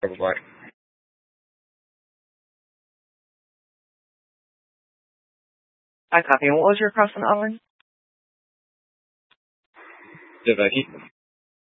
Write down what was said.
Bye-bye. I copy. And what was your question, Owen? Devaki.